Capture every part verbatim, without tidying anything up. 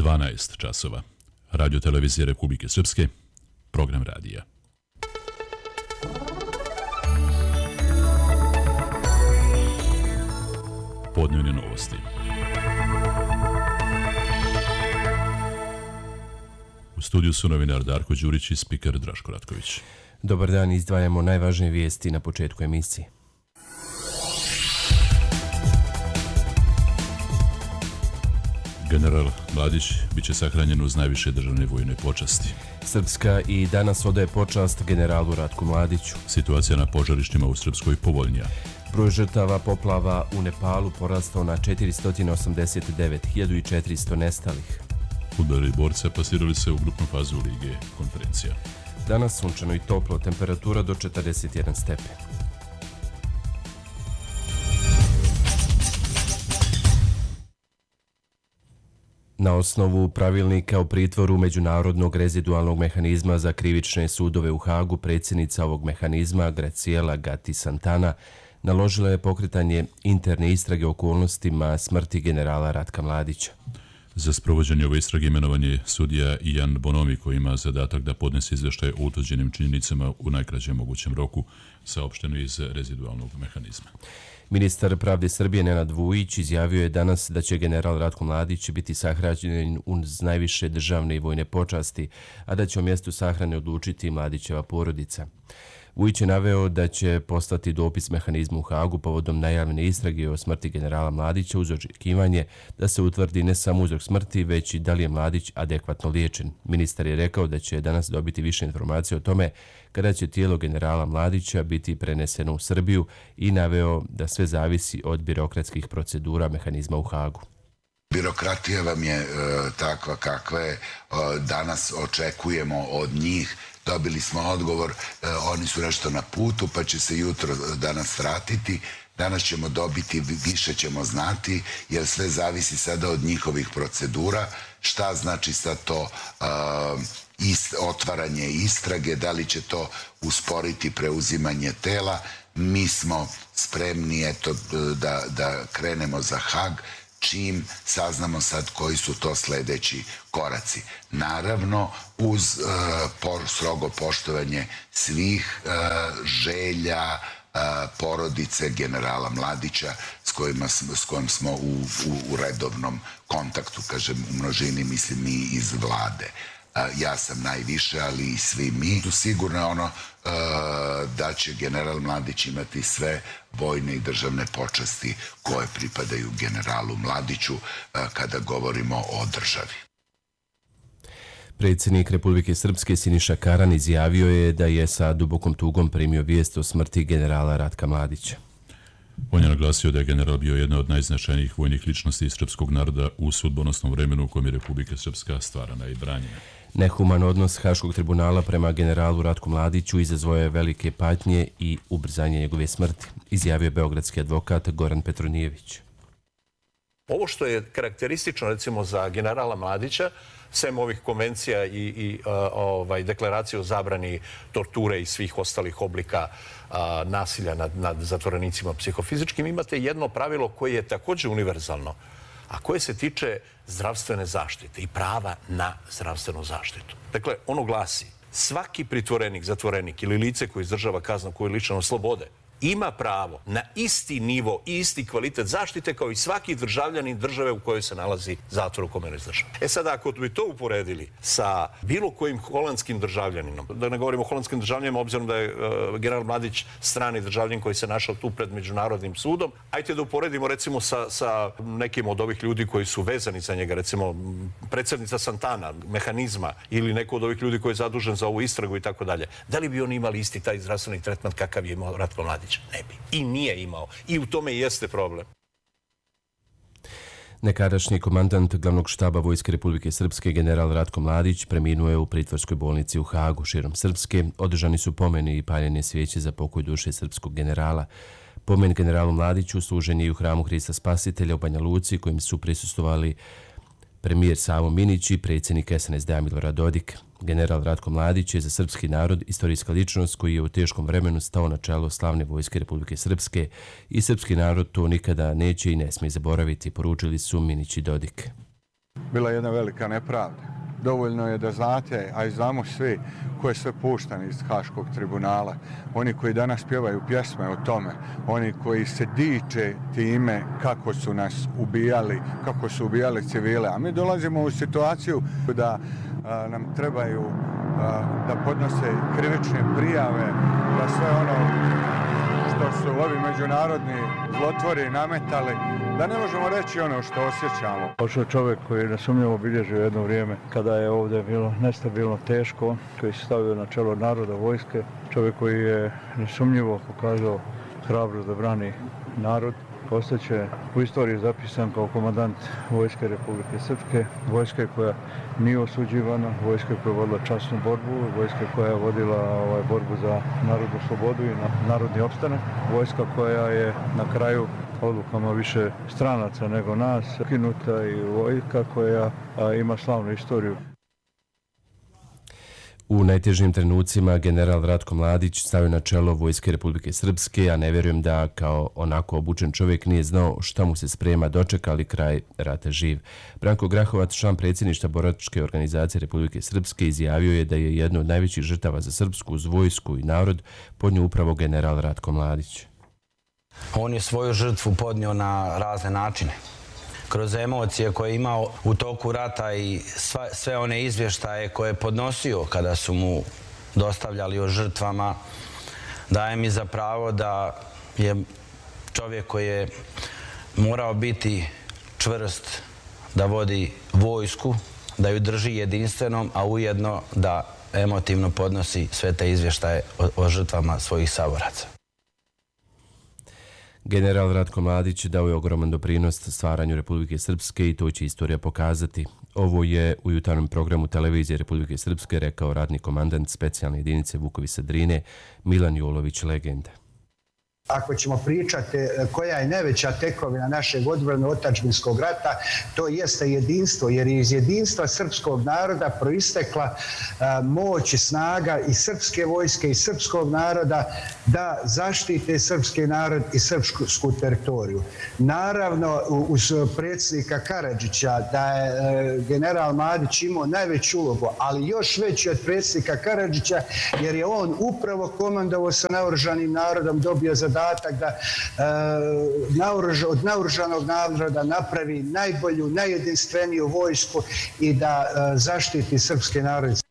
dvanaest časova. Radio televizije Republike Srpske, program radija. Podnevne novosti. U studiju su novinar Darko Đurić i spiker Draško Ratković. Dobar dan, izdvajamo najvažnije vijesti na početku emisije. General Mladić biće sahranjen uz najviše državne vojne počasti. Srpska i danas odaje počast generalu Ratku Mladiću. Situacija na požarištima u Srpskoj povoljnija. Broj žrtava poplava u Nepalu porastao na četiristo osamdeset devet hiljada četiristo nestalih. Fudbaleri borca pasirali se u grupnu fazu Lige konferencija. Danas sunčano i toplo, temperatura do četrdeset jedan stepen. Na osnovu pravilnika o pritvoru Međunarodnog rezidualnog mehanizma za krivične sudove u Hagu, predsjednica ovog mehanizma, Graciela Gatti Santana, naložila je pokretanje interne istrage o okolnostima smrti generala Ratka Mladića. Za sprovođenje ove istrage imenovan je sudija Ian Bonomi, koji ima zadatak da podnese izvještaj o utvrđenim činjenicama u najkraćem mogućem roku, saopšteno iz rezidualnog mehanizma. Ministar pravde Srbije Nenad Vujić izjavio je danas da će general Ratko Mladić biti sahranjen uz najviše državne i vojne počasti, a da će o mjestu sahrane odlučiti Mladićeva porodica. Vujić je naveo da će poslati dopis mehanizmu u Hagu povodom najavljene istrage o smrti generala Mladića uz očekivanje da se utvrdi ne samo uzrok smrti, već i da li je Mladić adekvatno liječen. Ministar je rekao da će danas dobiti više informacije o tome kada će tijelo generala Mladića biti preneseno u Srbiju i naveo da sve zavisi od birokratskih procedura mehanizma u Hagu. Birokratija vam je e, takva kakva je, e, danas očekujemo od njih. Dobili smo odgovor, e, oni su nešto na putu pa će se jutro danas vratiti. Danas ćemo dobiti, više ćemo znati, jer sve zavisi sada od njihovih procedura. Šta znači sad to e, ist, otvaranje istrage, da li će to usporiti preuzimanje tela. Mi smo spremni eto, da, da krenemo za Hag, čim saznamo sad koji su to sljedeći koraci. Naravno, uz uh, por, strogo poštovanje svih uh, želja uh, porodice generala Mladića s, kojima, s kojim smo u, u, u redovnom kontaktu, kažem u množini, mislim mi iz vlade. Uh, ja sam najviše, ali i svi mi. Sigurno je ono uh, da će general Mladić imati sve vojne i državne počasti koje pripadaju generalu Mladiću uh, kada govorimo o državi. Predsjednik Republike Srpske Siniša Karan izjavio je da je sa dubokom tugom primio vijest o smrti generala Ratka Mladića. On je naglasio da je general bio jedna od najznačajnijih vojnih ličnosti srpskog naroda u sudbonosnom vremenu u kojem je Republika Srpska stvarana i branjena. Nehuman odnos Haškog tribunala prema generalu Ratku Mladiću izazvao je velike patnje i ubrzanje njegove smrti, izjavio je beogradski advokat Goran Petronijević. Ovo što je karakteristično recimo za generala Mladića, sem ovih konvencija i, i uh, ovaj, deklaracije o zabrani torture i svih ostalih oblika uh, nasilja nad, nad zatvorenicima psihofizičkim, imate jedno pravilo koje je također univerzalno, a koje se tiče zdravstvene zaštite i prava na zdravstvenu zaštitu. Dakle, ono glasi, svaki pritvorenik, zatvorenik ili lice koji izdržava kaznu koju je lišeno slobode ima pravo na isti nivo i isti kvalitet zaštite kao i svaki državljanin države u kojoj se nalazi zatvor u kome ne izdržava. E sada, ako bi to uporedili sa bilo kojim holandskim državljaninom, da ne govorimo o holandskim državljanima, obzirom da je uh, general Mladić strani državljan koji se našao tu pred Međunarodnim sudom, ajte da uporedimo recimo sa, sa nekim od ovih ljudi koji su vezani za njega, recimo predsjednica Santana, mehanizma ili neko od ovih ljudi koji je zadužen za ovu istragu i tako dalje. Da li bi oni imali isti taj zdravstveni tretman kakav je imao Ratko Mladić? Ne bi. I nije imao. I u tome jeste problem. Nekadašnji komandant glavnog štaba Vojske Republike Srpske, general Ratko Mladić, preminuo je u pritvorskoj bolnici u Hagu. Širom Srpske održani su pomeni i paljene svijeće za pokoj duše srpskog generala. Pomen generalu Mladiću služen je i u hramu Hrista Spasitelja u Banja Luci, kojim su prisustvovali premijer Savo Minić i predsjednik es en es de a Milorad Dodik. General Ratko Mladić je za srpski narod istorijska ličnost koji je u teškom vremenu stao na čelo slavne Vojske Republike Srpske i srpski narod to nikada neće i ne smije zaboraviti, poručili su Minić i Dodik. bila jedna velika nepravda. Dovoljno je da znate, a i znamo svi, ko je sve puštan iz Haškog tribunala. Oni koji danas pjevaju pjesme o tome, oni koji se diče time kako su nas ubijali, kako su ubijali civile. A mi dolazimo u situaciju da a, nam trebaju a, da podnose krivične prijave, da sve ono što su ovi međunarodni zlotvori nametali, da ne možemo reći ono što osjećamo. Pošao čovjek koji je nesumnjivo obilježio jedno vrijeme kada je ovdje bilo nestabilno, teško, koji se stavio na čelo naroda, vojske, čovjek koji je nesumnjivo pokazao hrabrost da brani narod. Ostaće u istoriji zapisan kao komandant vojske Republike Srpske, vojske koja nije osuđivana, vojske koja je vodila časnu borbu, vojske koja je vodila ovaj, borbu za narodnu slobodu i na narodni opstanak, vojska koja je na kraju odlukama više stranaca nego nas, ukinuta i vojska koja a, ima slavnu istoriju. U najtežim trenucima general Ratko Mladić stavio na čelo vojske Republike Srpske, a ne vjerujem da kao onako obučen čovjek nije znao šta mu se sprema, dočekali kraj rata živ. Branko Grahovac, član predsjedništva boračke organizacije Republike Srpske, izjavio je da je jedno od najvećih žrtava za srpsku uz vojsku i narod podnio upravo general Ratko Mladić. On je svoju žrtvu podnio na razne načine. Kroz emocije koje je imao u toku rata i sva, sve one izvještaje koje je podnosio kada su mu dostavljali o žrtvama, daje mi za pravo da je čovjek koji je morao biti čvrst, da vodi vojsku, da ju drži jedinstvenom, a ujedno da emotivno podnosi sve te izvještaje o, o žrtvama svojih saboraca. General Ratko Mladić dao je ogroman doprinos stvaranju Republike Srpske i to će istorija pokazati. Ovo je u jutarnjem programu televizije Republike Srpske rekao ratni komandant specijalne jedinice Vukovi Drine Milan Jolović, legenda. Ako ćemo pričati koja je najveća tekovina našeg odbrano-otadžbinskog rata, to jeste jedinstvo, jer je iz jedinstva srpskog naroda proistekla moć i snaga i srpske vojske i srpskog naroda da zaštite srpski narod i srpsku teritoriju. Naravno, uz predsjednika Karadžića da je general Mladić imao najveću ulogu, ali još veći od predsjednika Karadžića, jer je on upravo komandovao sa naoružanim narodom, dobio za zadatak da e, od naoružanog naroda napravi najbolju, najjedinstveniju vojsku i da e, zaštiti srpski narod.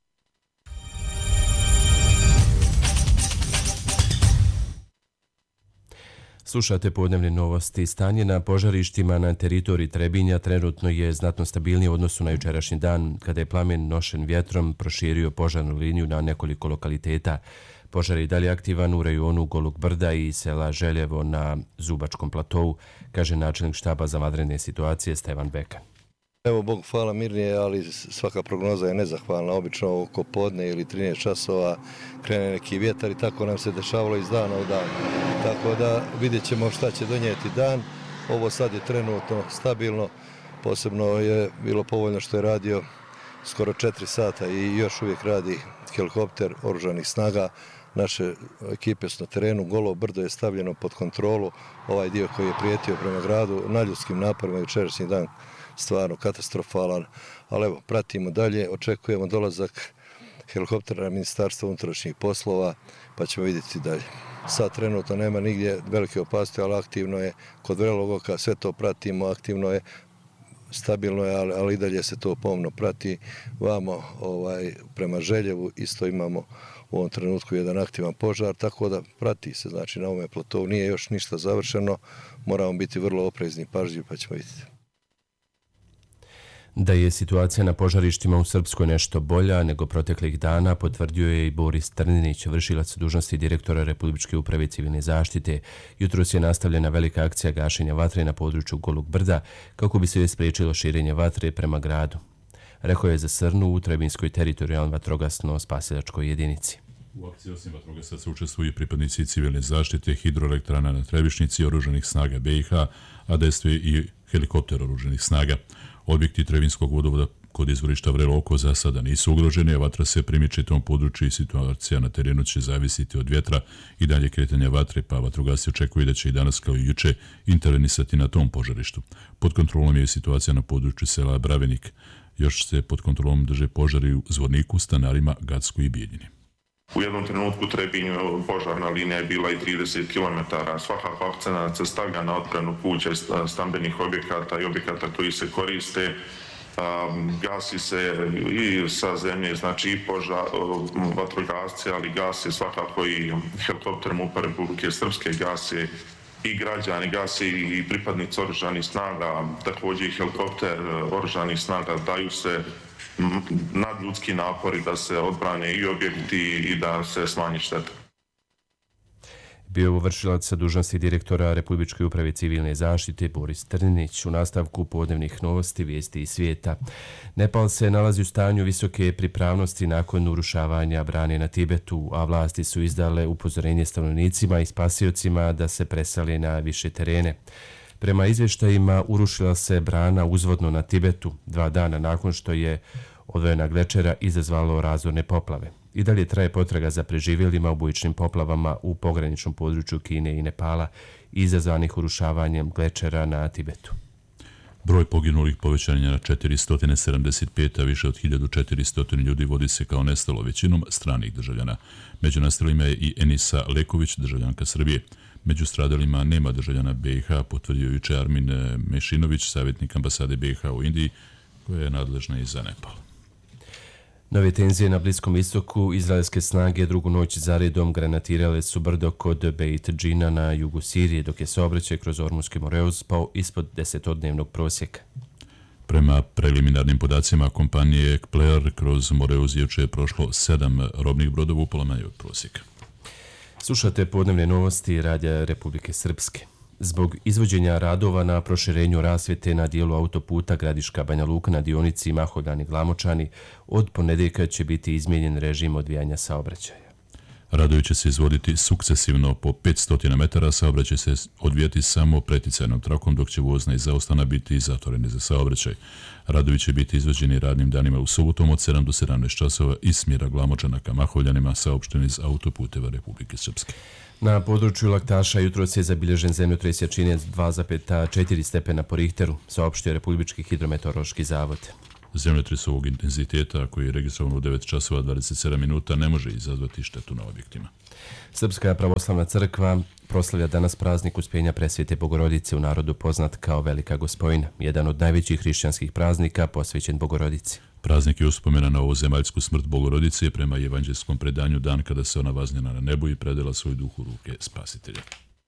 Slušate podnevne novosti. Stanje na požarištima na teritoriji Trebinja trenutno je znatno stabilnije u odnosu na jučerašnji dan, kada je plamen nošen vjetrom proširio požarnu liniju na nekoliko lokaliteta. Požar je dalje aktivan u rajonu Golog Brda i sela Željevo na Zubačkom platovu, kaže načelnik štaba za vanredne situacije Stevan Bekan. Evo, Bogu hvala, mirnije, ali svaka prognoza je nezahvalna. Obično oko podne ili trinaest časova krene neki vjetar i tako nam se dešavalo iz dana u dan. Tako da vidjet ćemo šta će donijeti dan. Ovo sad je trenutno stabilno. Posebno je bilo povoljno što je radio skoro četiri sata i još uvijek radi helikopter oružanih snaga. Naše ekipe su na terenu, Golo Brdo je stavljeno pod kontrolu, ovaj dio koji je prijetio prema gradu, na ljudskim naporima jučerašnji dan stvarno katastrofalan, ali evo, pratimo dalje, očekujemo dolazak helikoptera Ministarstva unutrašnjih poslova, pa ćemo vidjeti dalje. Sad trenutno nema nigdje velike opasnosti, ali aktivno je, kod Vrelog Oka sve to pratimo, aktivno je, stabilno je, ali, ali i dalje se to pomno prati. Vamo ovaj, prema Željevu isto imamo u ovom trenutku jedan aktivan požar, tako da prati se, znači na ovome platovu nije još ništa završeno, moramo biti vrlo oprezni i pažljivi, pa ćemo vidjeti. Da je situacija na požarištima u Srpskoj nešto bolja nego proteklih dana, potvrdio je i Boris Trninić, vršilac dužnosti direktora Republičke uprave civilne zaštite. Jutros je nastavljena velika akcija gašenja vatre na području Golog Brda kako bi se spriječilo širenje vatre prema gradu. Rekao je za Srnu u Trebinskoj teritorijalnoj vatrogasno-spasilačkoj jedinici. U akciji osim vatrogasaca učestvuju pripadnici civilne zaštite, hidroelektrana na Trebišnici, oružanih snaga B i H, a dejstvuje i helikopter oružanih snaga. Objekti Trebinskog vodovoda kod izvorišta Vrelo Oko za sada nisu ugroženi, a vatra se primiče tom području i situacija na terenu će zavisiti od vjetra i dalje kretanja vatre, pa vatrogasci očekuju da će i danas kao i juče intervenisati na tom požarištu. Pod kontrolom je situacija na području sela Bravenik. Još se pod kontrolom drže požari u Zvorniku, Stanarima, Gacku i Bijeljini. U jednom trenutku Trebinju požarna linija je bila i trideset kilometara. Svakako akcenat se stavlja na odbranu kuća i stambenih objekata i objekata koji se koriste. Gasi se i sa zemlje, znači i požar, vatrogasci, ali gasi svakako i helikopter MUP-a Republike Srpske, gasi i građani, gasi i pripadnici oružanih snaga, također i helikopter oružanih snaga, daju se nadljudski napori da se odbrane i objekti i da se smanji šteta. Bio je vršilac sa dužnosti direktora Republičke uprave civilne zaštite Boris Trninić. U nastavku podnevnih novosti, vijesti iz svijeta. Nepal se nalazi u stanju visoke pripravnosti nakon urušavanja brane na Tibetu, a vlasti su izdale upozorenje stanovnicima i spasiocima da se preseli na više terene. Prema izvještajima urušila se brana uzvodno na Tibetu dva dana nakon što je odvojena glečera izazvalo razorne poplave. I dalje traje potraga za preživjelima u bujičnim poplavama u pograničnom području Kine i Nepala izazvanih urušavanjem glečera na Tibetu. Broj poginulih povećan je na četiristo sedamdeset pet, a više od hiljadu četiristo ljudi vodi se kao nestalo, većinom stranih državljana. Među nestalima je i Enisa Leković, državljanka Srbije. Među stradalima nema državljana B i H, potvrdio juče Armin Mešinović, savjetnik ambasade B i H u Indiji, koja je nadležna i za Nepal. Nove tenzije na Bliskom istoku, izraelske snage drugu noć zaredom granatirale su brdo kod Beit Džina na jugu Sirije, dok je saobraćaj kroz Ormuski Moreuz pao ispod desetodnevnog prosjeka. Prema preliminarnim podacima kompanije Kpler kroz Moreuz juče je prošlo sedam robnih brodova, upola manje od prosjeka. Slušate podnevne novosti Radija Republike Srpske. Zbog izvođenja radova na proširenju rasvjete na dijelu autoputa Gradiška Banja Luka na dionici Maholjani Glamočani, od ponedjeljka će biti izmijenjen režim odvijanja saobraćaja. Radovi će se izvoditi sukcesivno po petsto metara, saobraćaj se odvijati samo preticajnom trakom, dok će vozna i zaostana biti zatvoreni za saobraćaj. Radovi će biti izvođeni radnim danima u subotom od sedam do sedamnaest časova iz smjera Glamočana ka Maholjanima, saopšteni iz autoputeva Republike Srpske. Na području Laktaša jutros je zabilježen zemljotres jačine dva zarez četiri stepena po Richteru, saopštio Republički hidrometeorološki zavod. Zemljotres ovog intenziteta, koji je registrovan u devet časova dvadeset sedam minuta, ne može izazvati štetu na objektima. Srpska pravoslavna crkva proslavlja danas praznik Uspjenja Presvete Bogorodice, u narodu poznat kao Velika Gospojina, jedan od najvećih hrišćanskih praznika posvećen Bogorodici. Praznik je uspomena na ovozemaljsku smrt Bogorodice prema evanđelskom predanju, dan kada se ona vaznjena na nebu i predala svoj duh u ruke Spasitelja.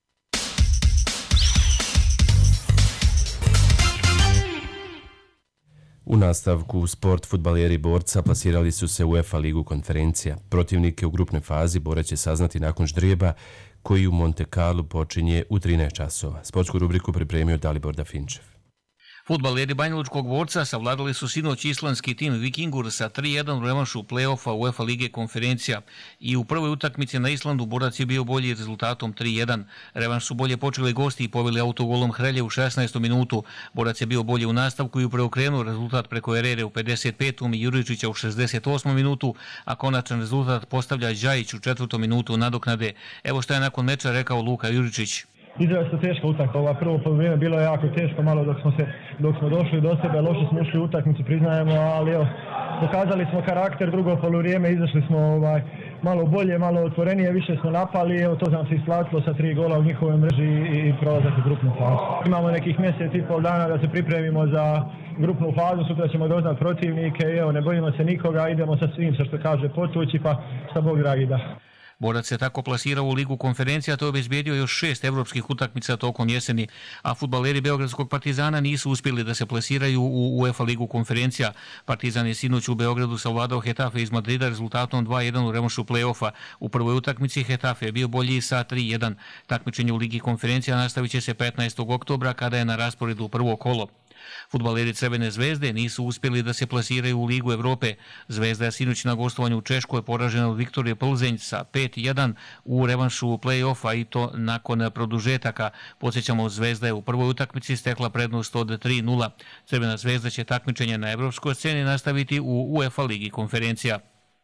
U nastavku sport fudbaleri Borca plasirali su se u UEFA ligu konferencija. Protivnike u grupnoj fazi Bora će saznati nakon ždrijeba koji u Monte Carlo počinje u trinaest časova. Sportsku rubriku pripremio Dalibor Dafinčev. Fudbaleri Banjalučkog Borca savladali su sinoć islandski tim Vikingur sa tri jedan u revanšu play-offa UEFA lige konferencija i u prvoj utakmici na Islandu Borac je bio bolji rezultatom tri jedan. Revanš su bolje počeli gosti i poveli autogolom Hrelje u šesnaestom minutu. Borac je bio bolji u nastavku i preokrenuo rezultat preko Erere u pedeset petom i Juričića u šezdeset osmom minutu, a konačan rezultat postavlja Đajić u četvrtom minutu nadoknade. Evo što je nakon meča rekao Luka Juričić. Izrazito teška utakmica. Ova prvo polovina bilo je jako teško, malo dok smo se dok smo došli do sebe, loše smo ušli u utakmicu, priznajemo, ali evo, pokazali smo karakter, drugo polovrijeme izašli smo ovaj malo bolje, malo otvorenije, više smo napali, evo to nam se isplatilo sa tri gola u njihovoj mreži i, i prolazak u grupnu fazu. Imamo nekih mjesec i pol dana da se pripremimo za grupnu fazu, sutra ćemo doznat protivnike i evo, ne bojimo se nikoga, idemo sa svim, sa što kaže potući, pa šta Bog dragi da. Borac se tako plasirao u ligu konferencija, to je obezbijedio još šest evropskih utakmica tokom jeseni, a fudbaleri Beogradskog Partizana nisu uspjeli da se plasiraju u UEFA ligu konferencija. Partizan je sinoć u Beogradu savladao Hetafe iz Madrida rezultatom dva jedan u revanšu play-offa. U prvoj utakmici Hetafe je bio bolji sa tri jedan. Takmičenje u ligi konferencija nastavit će se petnaestog oktobra kada je na rasporedu prvo kolo. Fudbaleri Crvene zvezde nisu uspjeli da se plasiraju u Ligu Evrope. Zvezda je sinoć na gostovanju u Češkoj poražena od Viktorije Plzenj sa pet jedan u revanšu play-offa i to nakon produžetaka. Podsjećamo, Zvezda je u prvoj utakmici stekla prednost od tri nula. Crvena zvezda će takmičenje na evropskoj sceni nastaviti u UEFA Ligi konferencija.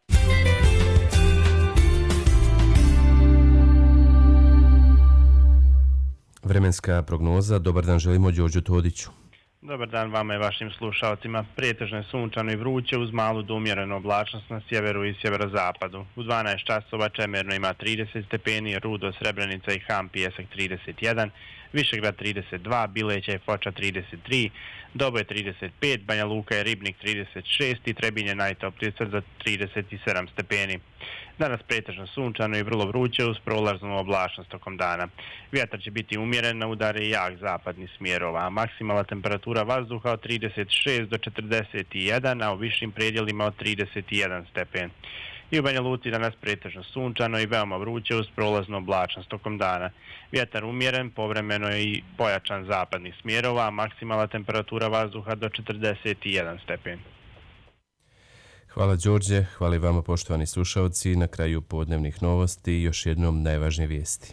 Vremenska prognoza. Dobar dan, želimo Đorđu Todiću. Dobar dan vama i vašim slušalcima. Pretežno je sunčano i vruće uz malu do umjerenu oblačnost na sjeveru i sjeverozapadu. U dvanaest časova Čemerno ima trideset stepeni, Rudo, Srebrenica i Ham Pijesak trideset jedan, Višegrad trideset dva, Bileća i Foča trideset tri, Doboj trideset pet, Banja Luka i Ribnik trideset šest i Trebinje najtoplije za trideset sedam stepeni. Danas pretežno sunčano i vrlo vruće uz prolaznu oblačnost tokom dana. Vjetar će biti umjeren, na udare i jak zapadni smjerova, a maksimalna temperatura vazduha od trideset šest do četrdeset jedan, a u višim predjelima od trideset jedan stepen. I u Banja Luci danas pretežno sunčano i veoma vruće uz prolaznu oblačnost tokom dana. Vjetar umjeren, povremeno i pojačan zapadnih smjerova, a maksimalna temperatura vazduha do četrdeset jedan stepen. Hvala Đorđe, hvala i vama poštovani slušalci. Na kraju podnevnih novosti još jednom najvažnije vijesti.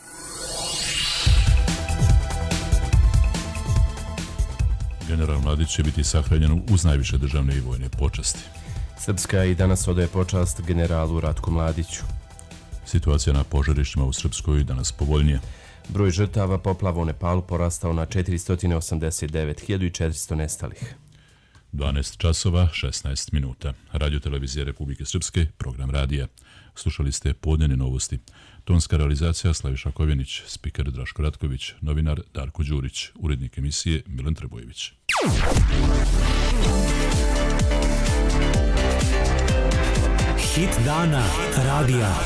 General Mladić će biti sahranjen uz najviše državne i vojne počasti. Srpska i danas odaje počast generalu Ratku Mladiću. Situacija na požarištima u Srpskoj danas povoljnija. Broj žrtava poplava u Nepalu porastao na četiristo osamdeset devet hiljada četiristo nestalih. dvanaest časova, šesnaest minuta. Radio televizije Republike Srpske, program radija. Slušali ste podnevne novosti. Tonska realizacija Slaviša Kovjenić, spiker Draško Ratković, novinar Darko Đurić, urednik emisije Milan Trbojević. Hit dana radija.